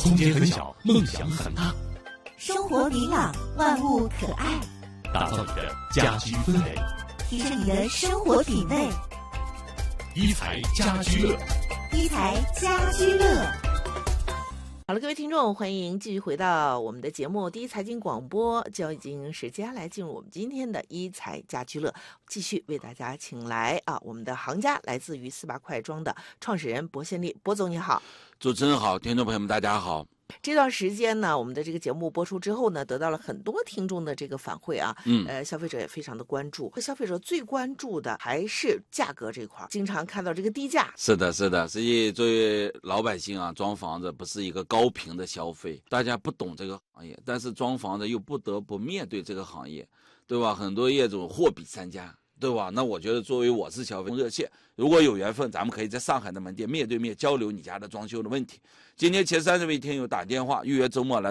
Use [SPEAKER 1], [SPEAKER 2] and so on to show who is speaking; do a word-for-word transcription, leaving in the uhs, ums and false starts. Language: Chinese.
[SPEAKER 1] 空间很小，梦想很大。
[SPEAKER 2] 生活明朗，万物可爱。
[SPEAKER 1] 打造你的家居氛围，
[SPEAKER 2] 提升你的生活品味。
[SPEAKER 1] 一财家居乐，
[SPEAKER 2] 一财家居乐。
[SPEAKER 3] 好了，各位听众，欢迎继续回到我们的节目第一财经广播，就已经时间来进入我们今天的一财家居乐，继续为大家请来啊我们的行家，来自于四八快装的创始人薄宪利，薄总你好。
[SPEAKER 4] 主持人好，听众朋友们大家好。
[SPEAKER 3] 这段时间呢，我们的这个节目播出之后呢，得到了很多听众的这个反馈啊，
[SPEAKER 4] 嗯，
[SPEAKER 3] 呃，消费者也非常的关注。消费者最关注的还是价格这块，经常看到这个低价。
[SPEAKER 4] 是的，是的，实际作为老百姓啊，装房子不是一个高频的消费，大家不懂这个行业，但是装房子又不得不面对这个行业，对吧？很多业主货比三家。对吧？那我觉得作为我是消费热线，如果有缘分，咱们可以在上海的门店面对面交流你家的装修的问题。今天前三十位听友打电话预约周末来